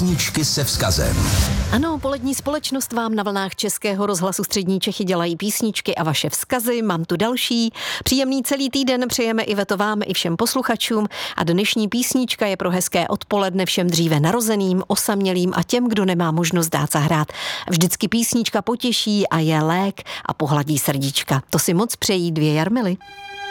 Písničky se vzkazem. Ano, polední společnost vám na vlnách Českého rozhlasu Střední Čechy dělají písničky a vaše vzkazy. Mám tu další. Příjemný celý týden přejeme Iveto vám i všem posluchačům a dnešní písnička je pro hezké odpoledne všem dříve narozeným, osamělým a těm, kdo nemá možnost dát zahrát. Vždycky písnička potěší a je lék a pohladí srdíčka. To si moc přejí 2 Jarmily.